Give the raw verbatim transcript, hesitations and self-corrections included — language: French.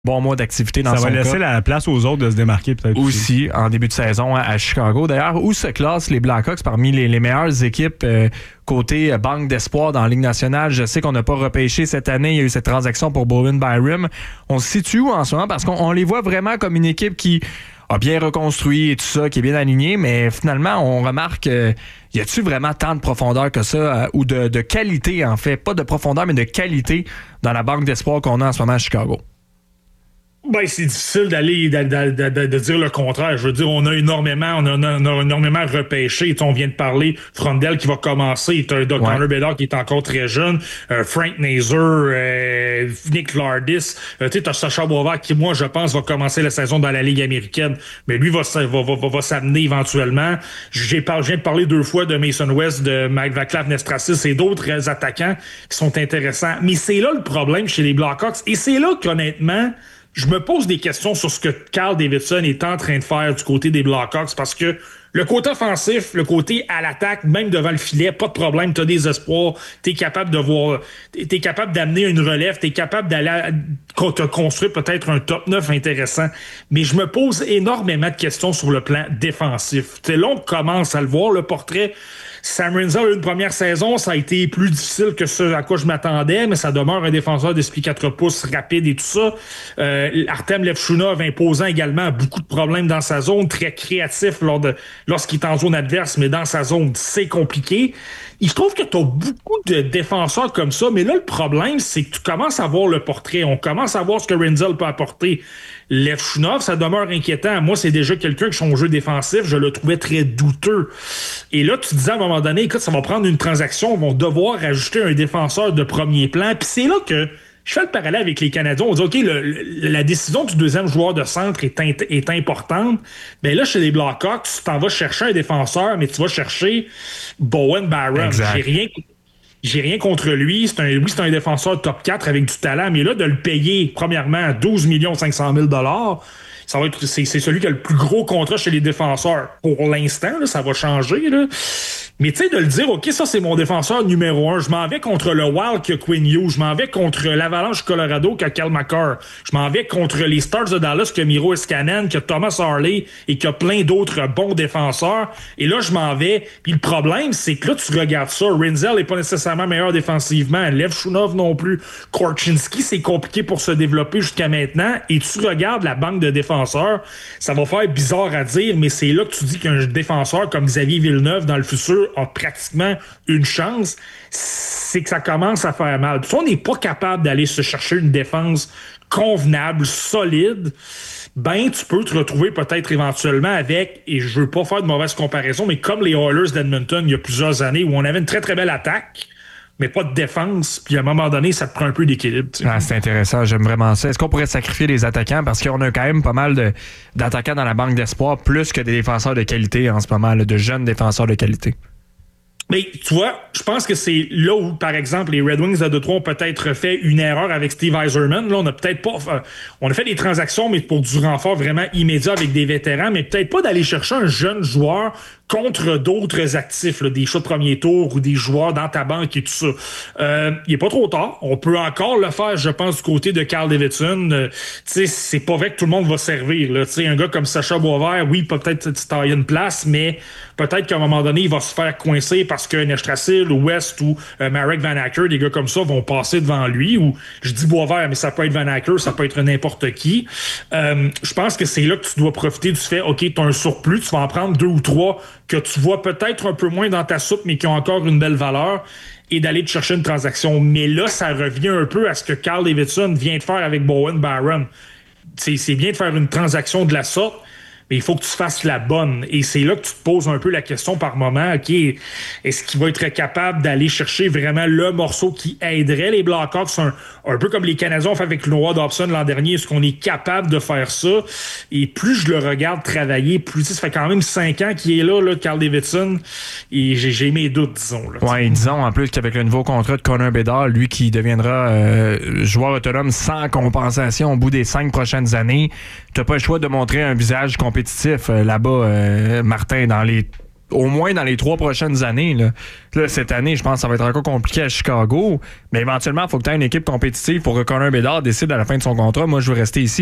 bon mois d'activité dans ça son cas. Ça va laisser la place aux autres de se démarquer peut-être aussi. Aussi, en début de saison à Chicago. D'ailleurs, où se classent les Blackhawks parmi les, les meilleures équipes euh, côté euh, banque d'espoir dans la Ligue nationale? Je sais qu'on n'a pas repêché cette année. Il y a eu cette transaction pour Bowen Byram. On se situe où en ce moment? Parce qu'on on les voit vraiment comme une équipe qui a bien reconstruit et tout ça, qui est bien alignée, mais finalement, on remarque... Euh, y a-t-il vraiment tant de profondeur que ça, euh, ou de, de qualité, en fait? Pas de profondeur, mais de qualité dans la banque d'espoir qu'on a en ce moment à Chicago. Ben, c'est difficile d'aller de, de, de, de dire le contraire. Je veux dire, on a énormément, on a, on a énormément repêché. T'sais, on vient de parler Frondel qui va commencer. T'as un Doug Connor Bedard qui est encore très jeune. Euh, Frank Nazar, euh, Nick Lardis. Euh, tu sais, t'as Sacha Boisvert qui, moi, je pense, va commencer la saison dans la Ligue américaine. Mais lui va, va, va, va, va s'amener éventuellement. J'ai par, je viens de parler deux fois de Mason West, de Mike Vaclav Nestrasis et d'autres attaquants qui sont intéressants. Mais c'est là le problème chez les Blackhawks. Et c'est là qu'honnêtement, je me pose des questions sur ce que Carl Davidson est en train de faire du côté des Blackhawks parce que le côté offensif, le côté à l'attaque, même devant le filet, pas de problème, t'as des espoirs, t'es capable de voir, t'es capable d'amener une relève, t'es capable d'aller te construire peut-être un top neuf intéressant. Mais je me pose énormément de questions sur le plan défensif. T'sais, là, on commence à le voir, le portrait. Sam Rinzel a eu une première saison, ça a été plus difficile que ce à quoi je m'attendais, mais ça demeure un défenseur d'esprit quatre pouces rapide et tout ça. Euh, Artem Levchunov imposant également beaucoup de problèmes dans sa zone, très créatif lors de, lorsqu'il est en zone adverse, mais dans sa zone, c'est compliqué. Il se trouve que tu as beaucoup de défenseurs comme ça, mais là, le problème, c'est que tu commences à voir le portrait. On commence à voir ce que Rinzel peut apporter. Levchunov, ça demeure inquiétant. Moi, c'est déjà quelqu'un qui, son jeu défensif, je le trouvais très douteux. Et là, tu te disais à un moment donné, écoute, ça va prendre une transaction, on va devoir ajouter un défenseur de premier plan. Puis c'est là que je fais le parallèle avec les Canadiens. On dit, OK, le, le, la décision du deuxième joueur de centre est, in, est importante. Mais là, chez les Blackhawks, tu t'en vas chercher un défenseur, mais tu vas chercher Bowen Byram. J'ai rien... J'ai rien contre lui. C'est un, oui, c'est un défenseur top quatre avec du talent, mais là, de le payer, premièrement, douze millions cinq cent mille dollars, ça va être, c'est, c'est celui qui a le plus gros contrat chez les défenseurs. Pour l'instant, là, ça va changer, là. Mais tu sais, de le dire, OK, ça, c'est mon défenseur numéro un. Je m'en vais contre le Wild qui a Quinn Hughes. Je m'en vais contre l'Avalanche Colorado qui a Cal McCarr. Je m'en vais contre les Stars de Dallas qui a Miro Iskanen, qui a Thomas Harley et qui a plein d'autres bons défenseurs. Et là, je m'en vais. Puis le problème, c'est que là, tu regardes ça. Rinzel n'est pas nécessairement meilleur défensivement. Levchunov non plus. Korchinski, c'est compliqué pour se développer jusqu'à maintenant. Et tu regardes la banque de défenseurs. Ça va faire bizarre à dire, mais c'est là que tu dis qu'un défenseur comme Xavier Villeneuve, dans le futur, a pratiquement une chance, c'est que ça commence à faire mal. Si on n'est pas capable d'aller se chercher une défense convenable, solide, ben tu peux te retrouver peut-être éventuellement avec, et je veux pas faire de mauvaise comparaison, mais comme les Oilers d'Edmonton il y a plusieurs années où on avait une très très belle attaque, mais pas de défense, puis à un moment donné, ça te prend un peu d'équilibre. Ah, c'est intéressant, j'aime vraiment ça. Est-ce qu'on pourrait sacrifier les attaquants? Parce qu'on a quand même pas mal de, d'attaquants dans la banque d'espoir, plus que des défenseurs de qualité en ce moment, là, de jeunes défenseurs de qualité. Mais tu vois, je pense que c'est là où, par exemple, les Red Wings de Detroit ont peut-être fait une erreur avec Steve Yzerman. Là, on a peut-être pas... Euh, on a fait des transactions, mais pour du renfort vraiment immédiat avec des vétérans, mais peut-être pas d'aller chercher un jeune joueur contre d'autres actifs, là, des choix de premier tour ou des joueurs dans ta banque et tout ça. Euh, il est pas trop tard. On peut encore le faire, je pense, du côté de Carl Davidson. Euh, tu sais, c'est pas vrai que tout le monde va servir. Là. Tu sais, un gars comme Sacha Boisvert, oui, peut-être tu tailles une place, mais peut-être qu'à un moment donné, il va se faire coincer parce que Nestrasil ou West ou euh, Marek Van Acker, des gars comme ça, vont passer devant lui. Ou je dis Boisvert, mais ça peut être Van Acker, ça peut être n'importe qui. Euh, je pense que c'est là que tu dois profiter du fait, OK, tu as un surplus, tu vas en prendre deux ou trois que tu vois peut-être un peu moins dans ta soupe, mais qui ont encore une belle valeur, et d'aller te chercher une transaction. Mais là, ça revient un peu à ce que Carl Davidson vient de faire avec Bowen Byram. C'est, c'est bien de faire une transaction de la sorte, mais il faut que tu fasses la bonne. Et c'est là que tu te poses un peu la question par moment, OK, est-ce qu'il va être capable d'aller chercher vraiment le morceau qui aiderait les Blackhawks, un, un peu comme les Canadiens ont fait avec Noah Dobson l'an dernier, est-ce qu'on est capable de faire ça? Et plus je le regarde travailler, plus ça fait quand même cinq ans qu'il est là, là Carl Davidson, et j'ai, j'ai mes doutes, disons. Là, ouais, disons en plus qu'avec le nouveau contrat de Connor Bedard, lui qui deviendra euh, joueur autonome sans compensation au bout des cinq prochaines années, t'as pas le choix de montrer un visage compétitif euh, là-bas, euh, Martin, dans les au moins dans les trois prochaines années. Là. Là, cette année, je pense que ça va être encore compliqué à Chicago. Mais éventuellement, il faut que tu aies une équipe compétitive pour que Connor Bedard décide à la fin de son contrat. Moi, je veux rester ici.